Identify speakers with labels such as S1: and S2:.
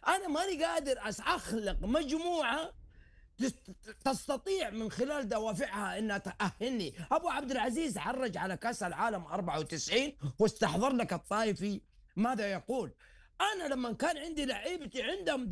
S1: انا ماني قادر اخلق مجموعه تستطيع من خلال دوافعها انها تأهلني. ابو عبد العزيز عرج على كاس العالم 94 واستحضر لك الطائفي ماذا يقول. انا لما كان عندي لعيبتي عندهم